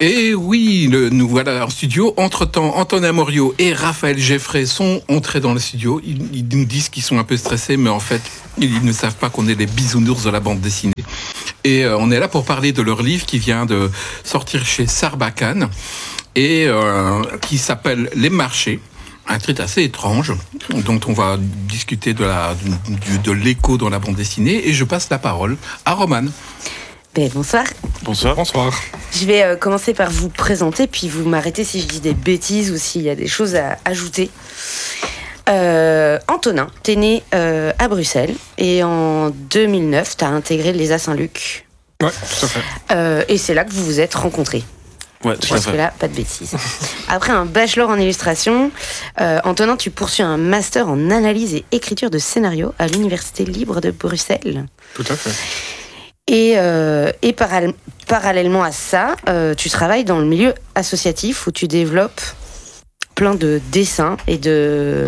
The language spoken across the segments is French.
Et oui, nous voilà en studio. Entre-temps, Antonin Morio et Raphaël Geffray sont entrés dans le studio. Ils nous disent qu'ils sont un peu stressés, mais en fait, ils ne savent pas qu'on est les bisounours de la bande dessinée. Et on est là pour parler de leur livre qui vient de sortir chez Sarbacane et qui s'appelle Les Marchés. Un titre assez étrange, dont on va discuter de l'écho dans la bande dessinée. Et je passe la parole à Romane. Bonsoir. Bonsoir. Je vais commencer par vous présenter, puis vous m'arrêtez si je dis des bêtises ou s'il y a des choses à ajouter. Antonin, t'es né à Bruxelles et en 2009, t'as intégré l'ESA Saint-Luc. Ouais, tout à fait. Et c'est là que vous vous êtes rencontrés. Ouais, tout à fait. Là, pas de bêtises. Après un bachelor en illustration, Antonin, tu poursuis un master en analyse et écriture de scénario à l'Université libre de Bruxelles. Tout à fait. Et parallèlement à ça, tu travailles dans le milieu associatif où tu développes plein de dessins et de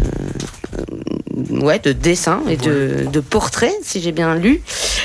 portraits, si j'ai bien lu,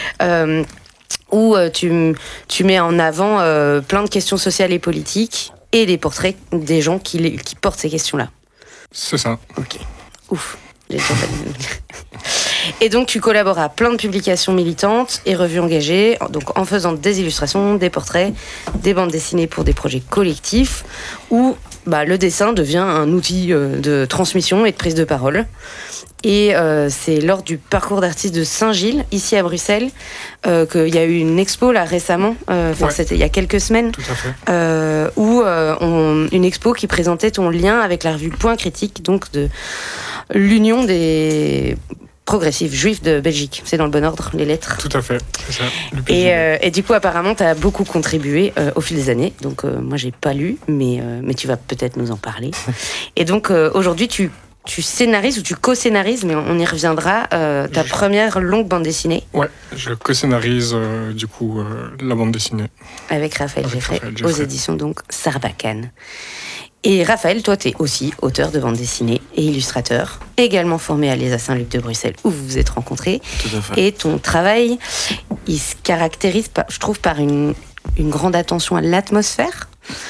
où tu mets en avant plein de questions sociales et politiques et des portraits des gens qui portent ces questions-là. C'est ça. Ok. Ouf. J'ai déjà pas dit. Et donc, tu collabores à plein de publications militantes et revues engagées, donc en faisant des illustrations, des portraits, des bandes dessinées pour des projets collectifs, où le dessin devient un outil de transmission et de prise de parole. Et c'est lors du parcours d'artistes de Saint-Gilles, ici à Bruxelles, qu'il y a eu une expo là récemment, c'était il y a quelques semaines, tout à fait. une expo qui présentait ton lien avec la revue Point Critique, donc de l'Union des progressifs juifs de Belgique. C'est dans le bon ordre, les lettres. Tout à fait, c'est ça. Et du coup, apparemment, tu as beaucoup contribué au fil des années. Donc, moi, j'ai pas lu, mais tu vas peut-être nous en parler. Et donc, aujourd'hui, tu scénarises ou tu co-scénarises, mais on y reviendra, ta première longue bande dessinée. Ouais, je co-scénarise la bande dessinée. Avec Raphaël Geffray, aux éditions donc Sarbacane. Et Raphaël, toi, t'es aussi auteur de bande dessinée et illustrateur, également formé à l'ESA Saint-Luc de Bruxelles, où vous vous êtes rencontrés. Tout à fait. Et ton travail, il se caractérise, je trouve, par une grande attention à l'atmosphère.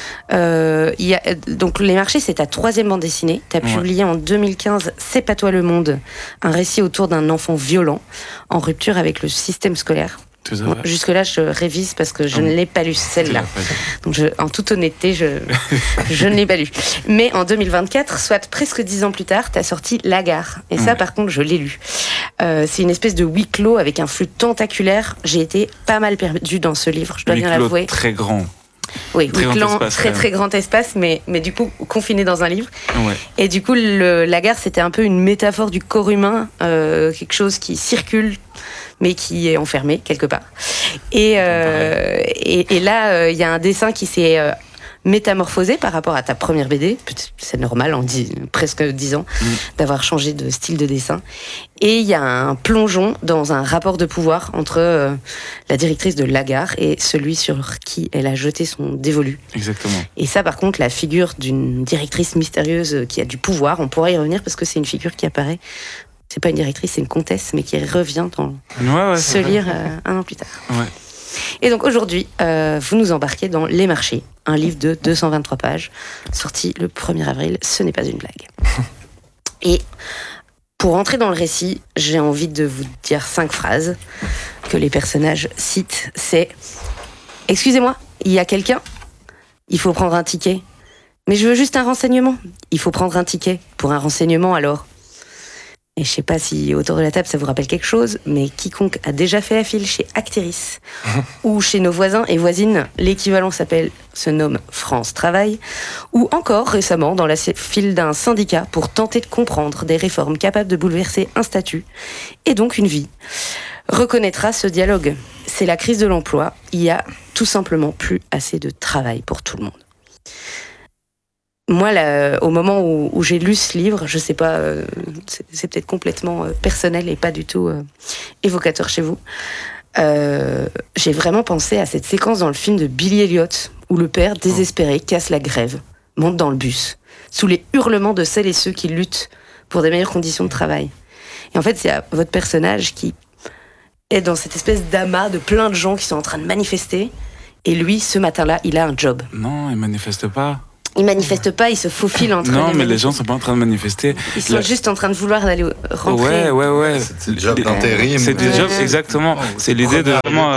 Donc Les Marchés, c'est ta troisième bande dessinée. Tu as publié en 2015 C'est pas toi le monde, un récit autour d'un enfant violent en rupture avec le système scolaire. Jusque-là, je révise parce que je ne l'ai pas lu, celle-là. Donc, en toute honnêteté, je ne l'ai pas lu. Mais en 2024, soit presque 10 ans plus tard, tu as sorti La Gare. Et ça, par contre, je l'ai lu. C'est une espèce de huis clos avec un flux tentaculaire. J'ai été pas mal perdue dans ce livre, je dois bien l'avouer. Très grand. Oui, très grand espace, mais du coup confiné dans un livre. Ouais. Et du coup, La Gare, c'était un peu une métaphore du corps humain, quelque chose qui circule, mais qui est enfermé quelque part. Et là, il y a un dessin qui s'est métamorphosé par rapport à ta première BD. C'est normal, en presque 10 ans, d'avoir changé de style de dessin. Et il y a un plongeon dans un rapport de pouvoir entre la directrice de La Gare et celui sur qui elle a jeté son dévolu. Exactement. Et ça, par contre, la figure d'une directrice mystérieuse qui a du pouvoir, on pourra y revenir parce que c'est une figure qui apparaît. C'est pas une directrice, c'est une comtesse, mais qui revient dans ce livre un an plus tard. Ouais. Et donc aujourd'hui, vous nous embarquez dans Les Marchés, un livre de 223 pages, sorti le 1er avril, ce n'est pas une blague. Et pour entrer dans le récit, j'ai envie de vous dire 5 phrases que les personnages citent. C'est « Excusez-moi, il y a quelqu'un ? Il faut prendre un ticket. Mais je veux juste un renseignement. Il faut prendre un ticket. Pour un renseignement, alors ?» Et je sais pas si autour de la table ça vous rappelle quelque chose, mais quiconque a déjà fait la file chez Actiris ou chez nos voisins et voisines, l'équivalent se nomme France Travail, ou encore récemment dans la file d'un syndicat pour tenter de comprendre des réformes capables de bouleverser un statut et donc une vie, reconnaîtra ce dialogue. C'est la crise de l'emploi, il y a tout simplement plus assez de travail pour tout le monde. Moi, au moment où j'ai lu ce livre, je sais pas, c'est peut-être complètement personnel et pas du tout évocateur chez vous. J'ai vraiment pensé à cette séquence dans le film de Billy Elliot, où le père, désespéré, casse la grève, monte dans le bus, sous les hurlements de celles et ceux qui luttent pour des meilleures conditions de travail. Et en fait, c'est votre personnage qui est dans cette espèce d'amas de plein de gens qui sont en train de manifester. Et lui, ce matin-là, il a un job. Non, il manifeste pas. Il manifeste pas, il se faufile entre Non, mais les gens sont pas en train de manifester. Ils sont juste en train de vouloir aller rentrer. Ouais. C'est le job d'intérim. C'est du job, exactement. C'est l'idée de vraiment.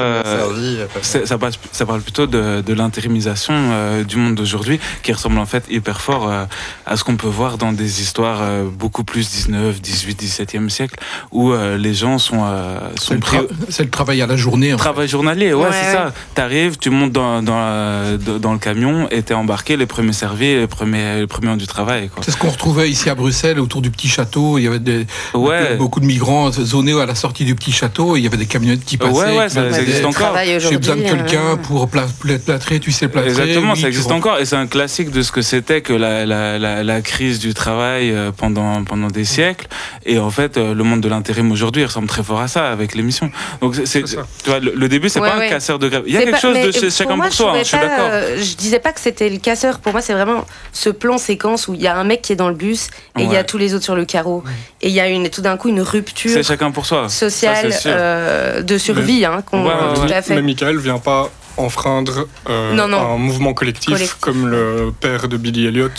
Ça parle plutôt de l'intérimisation du monde d'aujourd'hui, qui ressemble en fait hyper fort à ce qu'on peut voir dans des histoires beaucoup plus 19, 18, 17e siècle, où les gens sont c'est le travail à la journée. Travail journalier, c'est ça. T'arrives, tu montes dans le camion et t'es embarqué, les premiers servis, les premiers du travail. Quoi. C'est ce qu'on retrouvait ici à Bruxelles, autour du petit château. Il y avait beaucoup de migrants zonés à la sortie du petit château. Et il y avait des camionnettes qui passaient. Ça existe encore. J'ai besoin de quelqu'un pour plâtrer, tu sais le plâtrer. Exactement, ça existe encore. Et c'est un classique de ce que c'était que la crise du travail pendant des siècles. Et en fait, le monde de l'intérim aujourd'hui ressemble très fort à ça, avec l'émission. Donc, tu vois, le début, c'est pas un casseur de grève. Il y a quelque chose de chacun pour soi, je suis d'accord. Je disais pas que c'était le casseur. Pour moi, c'est vraiment ce plan séquence où il y a un mec qui est dans le bus et il y a tous les autres sur le carreau. Et il y a tout d'un coup une rupture c'est chacun pour soi. Sociale de survie. Tout à fait. Mais Michael vient pas enfreindre un mouvement collectif comme le père de Billy Elliot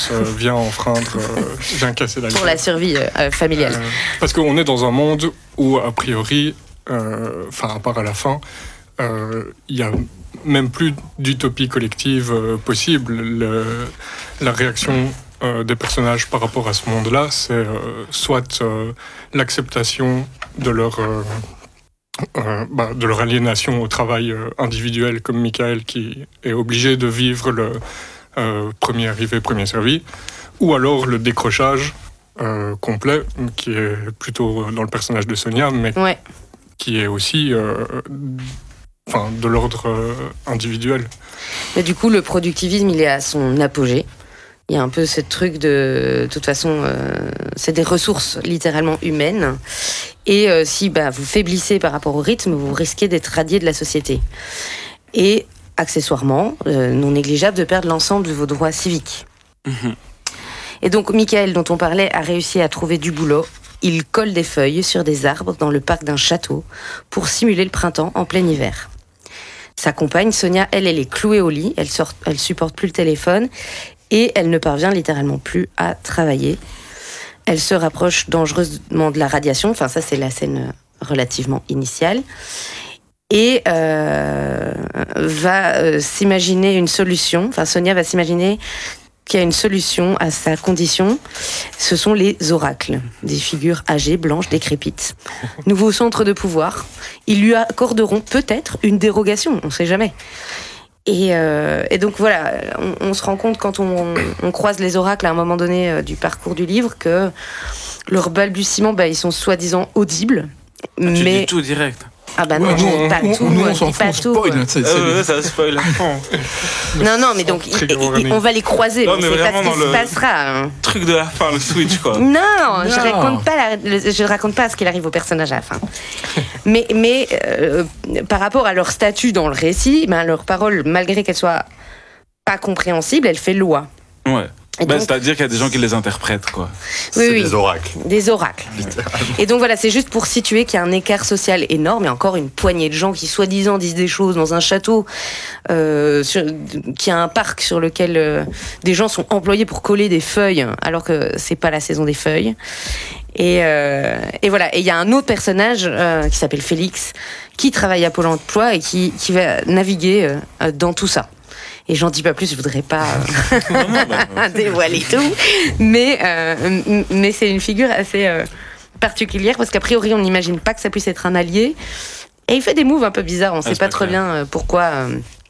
vient casser la pour la survie familiale. Parce qu'on est dans un monde où, a priori, à part à la fin, il y a même plus d'utopie collective possible. La réaction des personnages par rapport à ce monde-là, c'est soit l'acceptation de leur aliénation au travail individuel, comme Michael qui est obligé de vivre le premier arrivé, premier servi, ou alors le décrochage complet, qui est plutôt dans le personnage de Sonia, mais qui est aussi de l'ordre individuel. Mais du coup, le productivisme, il est à son apogée. Il y a un peu ce truc de toute façon, c'est des ressources littéralement humaines. Et si vous faiblissez par rapport au rythme, vous risquez d'être radié de la société. Et accessoirement, non négligeable de perdre l'ensemble de vos droits civiques. Mmh. Et donc, Michael, dont on parlait, a réussi à trouver du boulot. Il colle des feuilles sur des arbres dans le parc d'un château pour simuler le printemps en plein hiver. Sa compagne, Sonia, elle est clouée au lit. Elle supporte plus le téléphone et elle ne parvient littéralement plus à travailler. Elle se rapproche dangereusement de la radiation. Enfin, ça, c'est la scène relativement initiale. Et va s'imaginer une solution. Enfin, Sonia va s'imaginer qu'il y a une solution à sa condition. Ce sont les oracles, des figures âgées, blanches, décrépites. Nouveau centre de pouvoir. Ils lui accorderont peut-être une dérogation, on ne sait jamais. Et donc voilà, on se rend compte quand on croise les oracles à un moment donné du parcours du livre que leurs balbutiements, ils sont soi-disant audibles. Mais tu dis tout direct. Ah non, pas tout. Nous, on s'en fout, on spoil. Ça spoil à fond. Non, mais donc, on va les croiser, mais c'est pas ce qui se passera. Truc de la fin, le switch, quoi. Non, je raconte pas ce qu'il arrive au personnage à la fin. mais par rapport à leur statut dans le récit, leur parole, malgré qu'elle soit pas compréhensible, elle fait loi. Ouais. C'est-à-dire qu'il y a des gens qui les interprètent, quoi. C'est des oracles. Des oracles. Et donc voilà, c'est juste pour situer qu'il y a un écart social énorme et encore une poignée de gens qui soi-disant disent des choses dans un château, qui a un parc sur lequel des gens sont employés pour coller des feuilles, alors que c'est pas la saison des feuilles. Et voilà. Et il y a un autre personnage qui s'appelle Félix, qui travaille à Pôle emploi et qui va naviguer dans tout ça. Et j'en dis pas plus, je voudrais pas dévoiler tout. Mais c'est une figure assez particulière parce qu'a priori, on n'imagine pas que ça puisse être un allié. Et il fait des moves un peu bizarres. On sait pas très bien pourquoi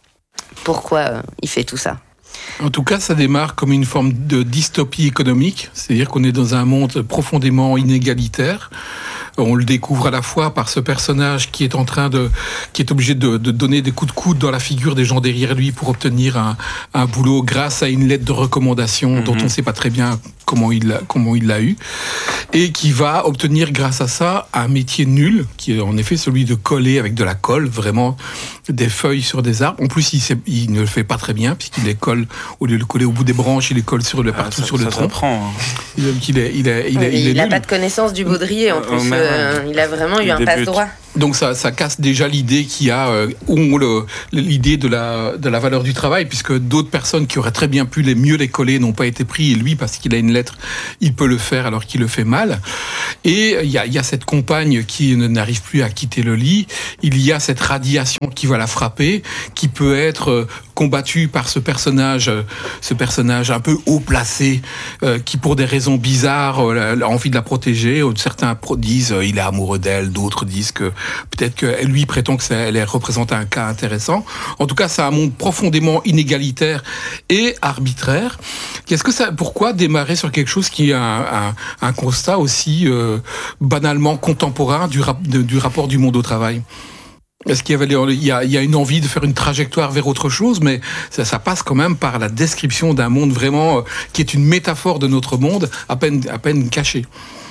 il fait tout ça. En tout cas, ça démarre comme une forme de dystopie économique. C'est-à-dire qu'on est dans un monde profondément inégalitaire. On le découvre à la fois par ce personnage qui est obligé de donner des coups de coude dans la figure des gens derrière lui pour obtenir un boulot grâce à une lettre de recommandation dont on ne sait pas très bien comment il l'a eu, et qui va obtenir grâce à ça un métier nul, qui est en effet celui de coller avec de la colle, vraiment des feuilles sur des arbres. En plus, il ne le fait pas très bien, puisqu'il les colle, au lieu de le coller au bout des branches, il les colle partout sur le tronc. Il n'a pas de connaissance du baudrier, en plus. Il a vraiment eu un passe-droit. Donc ça casse déjà l'idée qu'il y a l'idée de la valeur du travail, puisque d'autres personnes qui auraient très bien pu mieux les coller n'ont pas été pris, et lui, parce qu'il a une lettre, il peut le faire alors qu'il le fait mal. Et il y a cette compagne qui n'arrive plus à quitter le lit, il y a cette radiation qui va la frapper, qui peut être combattue par ce personnage un peu haut placé, qui pour des raisons bizarres a envie de la protéger. Certains disent il est amoureux d'elle, d'autres disent que peut-être que lui prétend que elle représente un cas intéressant. En tout cas, c'est un monde profondément inégalitaire et arbitraire. Pourquoi démarrer sur quelque chose qui est un constat aussi banalement contemporain du rapport du monde au travail? Est-ce qu'il y a une envie de faire une trajectoire vers autre chose, mais ça passe quand même par la description d'un monde vraiment qui est une métaphore de notre monde, à peine cachée.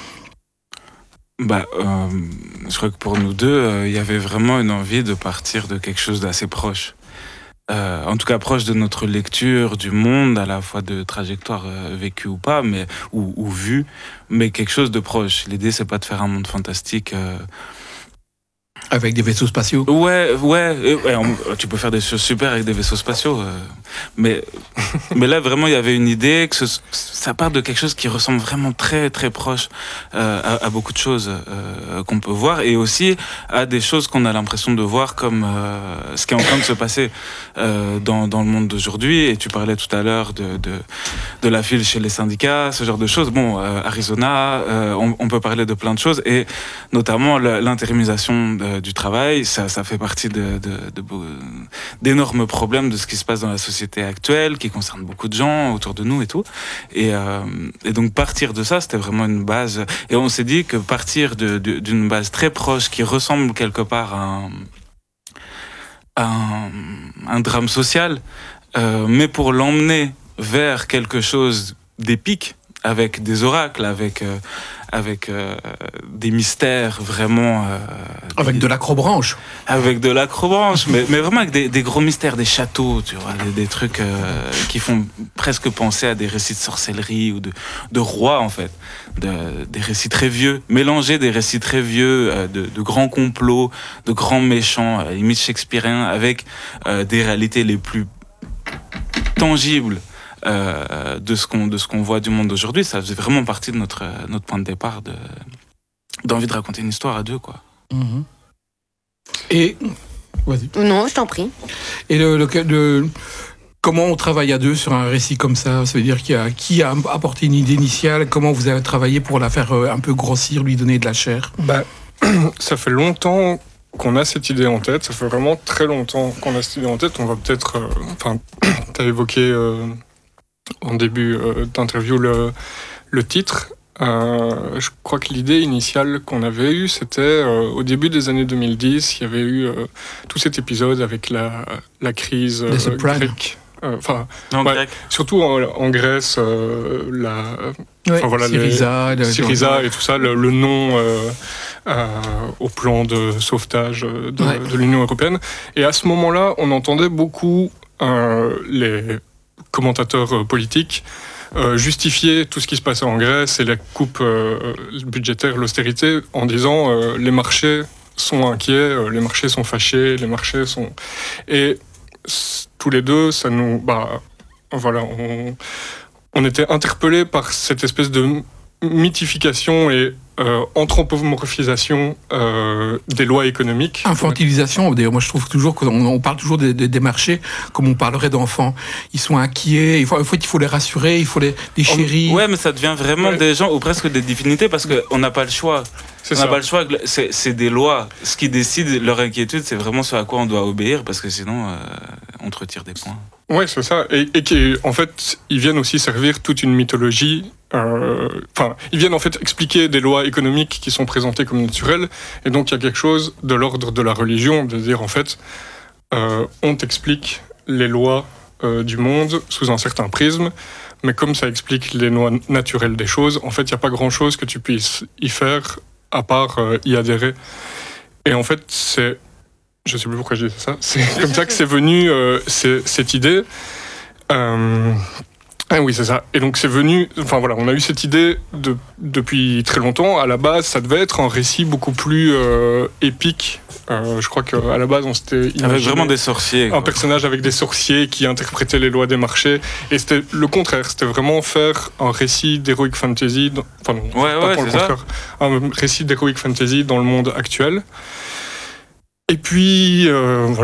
Je crois que pour nous deux, il y avait vraiment une envie de partir de quelque chose d'assez proche. En tout cas proche de notre lecture du monde, à la fois de trajectoire vécue ou pas, ou vue, mais quelque chose de proche. L'idée, c'est pas de faire un monde fantastique. Avec des vaisseaux spatiaux. Ouais, tu peux faire des choses super avec des vaisseaux spatiaux. Mais là, vraiment, il y avait une idée que ça part de quelque chose qui ressemble vraiment très, très proche à beaucoup de choses qu'on peut voir, et aussi à des choses qu'on a l'impression de voir comme ce qui est en train de se passer dans le monde d'aujourd'hui. Et tu parlais tout à l'heure de la file chez les syndicats, ce genre de choses. Bon, Arizona, on peut parler de plein de choses, et notamment l'intérimisation du travail, ça fait partie d'énormes problèmes de ce qui se passe dans la société actuelle, qui concerne beaucoup de gens autour de nous et tout. Et donc partir de ça, c'était vraiment une base. Et on s'est dit que partir d'une base très proche, qui ressemble quelque part à un drame social, mais pour l'emmener vers quelque chose d'épique, avec des oracles, avec des mystères vraiment... avec de l'acrobranche. Avec de l'acrobranche, mais vraiment avec des gros mystères, des châteaux, tu vois, des trucs qui font presque penser à des récits de sorcellerie ou de rois, en fait. Des récits très vieux, mélanger des récits très vieux, de grands complots, de grands méchants, limite shakespeariens, avec des réalités les plus tangibles de ce qu'on voit du monde d'aujourd'hui. Ça faisait vraiment partie de notre point de départ d'envie de raconter une histoire à deux, quoi. Mmh. Et vas-y. Non, je t'en prie. Et comment on travaille à deux sur un récit comme ça? Ça veut dire qui a apporté une idée initiale? Comment vous avez travaillé pour la faire un peu grossir, lui donner de la chair? Ça fait longtemps qu'on a cette idée en tête. Ça fait vraiment très longtemps qu'on a cette idée en tête. On va peut-être... tu as évoqué en début d'interview le titre. Je crois que l'idée initiale qu'on avait eue, c'était au début des années 2010, il y avait eu tout cet épisode avec la crise grecque. Surtout en Grèce, Syriza et tout ça, le non au plan de sauvetage de l'Union européenne. Et à ce moment-là, on entendait beaucoup les commentateurs politiques justifier tout ce qui se passait en Grèce et la coupe budgétaire, l'austérité, en disant les marchés sont inquiets, les marchés sont fâchés, les marchés sont... Et tous les deux, ça nous... on était interpellés par cette espèce de mythification et anthropomorphisation des lois économiques. Infantilisation, d'ailleurs, moi je trouve toujours qu'on parle toujours des marchés comme on parlerait d'enfants. Ils sont inquiets, il faut les rassurer, il faut les chérir. Ouais, mais ça devient vraiment des gens, ou presque des divinités, parce qu'on n'a pas le choix. On n'a pas le choix, c'est des lois. Ce qui décide leur inquiétude, c'est vraiment ce à quoi on doit obéir, parce que sinon, on te retire des points. Ouais, c'est ça. Et qui, en fait, ils viennent aussi servir toute une mythologie. Ils viennent en fait expliquer des lois économiques qui sont présentées comme naturelles. Et donc, il y a quelque chose de l'ordre de la religion, de dire en fait, on t'explique les lois du monde sous un certain prisme. Mais comme ça explique les lois naturelles des choses, en fait, il n'y a pas grand-chose que tu puisses y faire à part y adhérer. Et en fait, je ne sais plus pourquoi j'ai dit ça. C'est comme ça que c'est venu cette idée. Ah oui, c'est ça. Et donc c'est venu, enfin voilà, on a eu cette idée depuis très longtemps. À la base, ça devait être un récit beaucoup plus épique. Je crois qu'à la base, on s'était imaginé avec vraiment des sorciers. Un personnage avec des sorciers qui interprétait les lois des marchés. Et c'était le contraire. C'était vraiment faire un récit d'heroic fantasy. Enfin, non, pas pour le contraire. Un récit d'heroic fantasy dans le monde actuel. Et puis, voilà.